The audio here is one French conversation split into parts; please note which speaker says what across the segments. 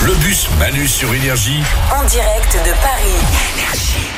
Speaker 1: Le bus Manu sur Énergie.
Speaker 2: En direct de Paris.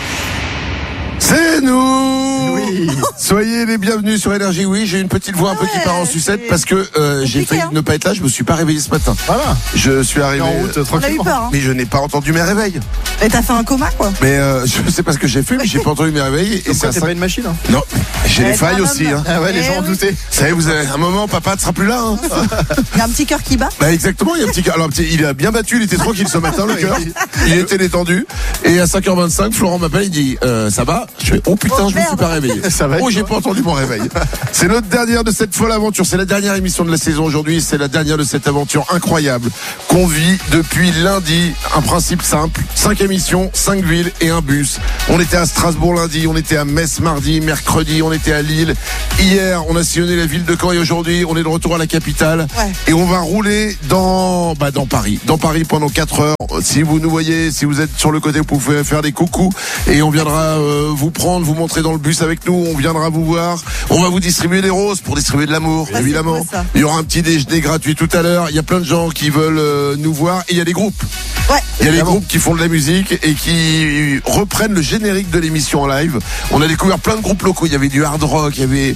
Speaker 3: C'est nous.
Speaker 4: Oui.
Speaker 3: Soyez les bienvenus sur Énergie. Oui, j'ai une petite voix un peu qui part en sucette parce que j'ai failli ne pas être là. Je me suis pas réveillé ce matin.
Speaker 4: Voilà.
Speaker 3: Je suis arrivé
Speaker 4: En route,
Speaker 2: On a eu
Speaker 4: tranquillement.
Speaker 2: peur. Hein.
Speaker 3: mais je n'ai pas entendu mes réveils.
Speaker 2: Et t'as fait un coma, quoi.
Speaker 3: Mais je sais pas ce que j'ai fait, mais j'ai pas entendu mes réveils. Et
Speaker 4: Comme quoi,
Speaker 3: ça,
Speaker 4: t'es pas une machine, hein.
Speaker 3: non, j'ai des
Speaker 2: Ouais,
Speaker 3: failles
Speaker 2: t'es un
Speaker 3: aussi.
Speaker 2: homme.
Speaker 3: Hein.
Speaker 4: Ah ouais, les
Speaker 2: Eh
Speaker 4: gens en
Speaker 2: oui.
Speaker 4: doutaient.
Speaker 3: Vous savez, vous avez un moment, papa ne sera plus là. Hein.
Speaker 2: Il y a un petit cœur qui bat.
Speaker 3: Bah exactement, il y a un petit. Alors il a bien battu, il était tranquille ce matin le cœur. Il était détendu. Et à 5h25, Florent m'appelle, il dit ça va. Je fais oh putain,
Speaker 2: Oh,
Speaker 3: je me suis
Speaker 2: merde.
Speaker 3: pas réveillé.
Speaker 4: Ça va,
Speaker 3: Oh,
Speaker 4: et
Speaker 3: j'ai
Speaker 4: toi
Speaker 3: pas entendu mon réveil. C'est notre dernière de cette folle aventure, c'est la dernière émission de la saison aujourd'hui, c'est la dernière de cette aventure incroyable qu'on vit depuis lundi. Un principe simple, 5 émissions, 5 villes et un bus. On était à Strasbourg lundi, on était à Metz mardi, mercredi, on était à Lille. Hier, on a sillonné la ville de Caen et aujourd'hui, on est de retour à la capitale.
Speaker 2: Ouais.
Speaker 3: Et on va rouler dans Paris. Dans Paris pendant 4 heures. Si vous nous voyez, si vous êtes sur le côté, vous pouvez faire des coucous et on viendra vous prendre, vous montrer dans le bus avec nous. On viendra vous voir. On va vous distribuer des roses pour distribuer de l'amour,
Speaker 2: Ah,
Speaker 3: évidemment.
Speaker 2: c'est quoi, ça?
Speaker 3: Il y aura un petit déjeuner gratuit tout à l'heure. Il y a plein de gens qui veulent nous voir et il y a des groupes.
Speaker 2: Ouais.
Speaker 3: Il y a des groupes qui font de la musique et qui reprennent le générique de l'émission en live. On a découvert plein de groupes locaux. Il y avait du hard rock, il y avait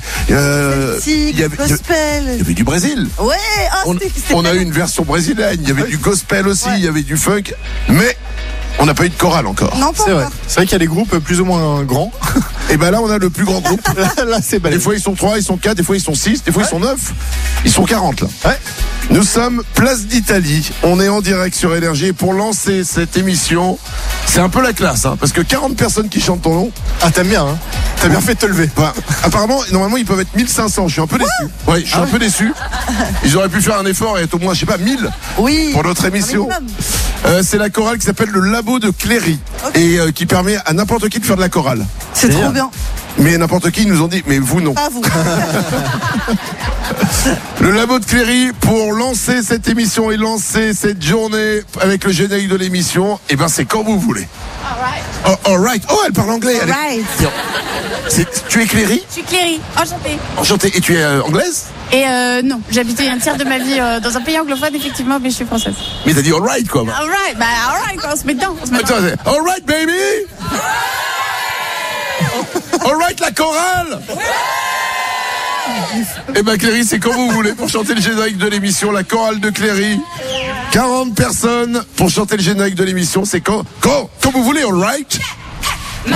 Speaker 2: Celtic, gospel.
Speaker 3: il y avait du Brésil.
Speaker 2: Ouais, oh,
Speaker 3: On a eu une version brésilienne. Il y avait du gospel aussi, il y avait du funk, mais on n'a pas eu de chorale encore.
Speaker 2: Non, pas
Speaker 4: C'est vrai.
Speaker 2: encore.
Speaker 4: C'est vrai qu'il y a des groupes plus ou moins grands.
Speaker 3: Et ben là, on a le plus grand groupe.
Speaker 4: Là, c'est
Speaker 3: Des
Speaker 4: balèze.
Speaker 3: fois, ils sont 3, ils sont 4, des fois, ils sont 6, des fois, ils sont 9. Ils sont 40 là.
Speaker 4: Ouais.
Speaker 3: Nous sommes place d'Italie. On est en direct sur Énergie. Et pour lancer cette émission, c'est un peu la classe, hein, parce que 40 personnes qui chantent ton nom.
Speaker 4: Ah, t'aimes bien, hein. T'as bien fait de te lever.
Speaker 3: Enfin, apparemment, normalement, ils peuvent être 1500. Je suis un peu déçu. Ouais, je suis un peu déçu. Ils auraient pu faire un effort et être au moins, je sais pas, 1000
Speaker 2: Oui.
Speaker 3: pour notre émission.
Speaker 2: Un minimum.
Speaker 3: C'est la chorale qui s'appelle le Labo de Cléry et qui permet à n'importe qui de faire de la chorale.
Speaker 2: C'est trop bien.
Speaker 3: Mais n'importe qui, ils nous ont dit, mais vous non.
Speaker 2: Pas vous.
Speaker 3: Le Labo de Cléry, pour lancer cette émission et lancer cette journée avec le générique de l'émission, eh ben c'est quand vous voulez. Oh, all right. Oh, elle parle anglais. Elle est-
Speaker 2: Right.
Speaker 3: Tu es Cléry?
Speaker 5: Je suis Cléry, enchantée.
Speaker 3: Enchantée. Et tu es anglaise?
Speaker 5: Et non, j'ai habité un tiers de ma vie dans un pays anglophone, effectivement, mais je suis française.
Speaker 3: Mais t'as dit all right, quoi.
Speaker 5: Alright, on se met dedans.
Speaker 3: Attends, c'est all right, baby. All right, la chorale. Eh ben Cléry, c'est quand vous voulez pour chanter le générique de l'émission, la chorale de Cléry. 40 personnes pour chanter le générique de l'émission, c'est quand vous voulez, all right.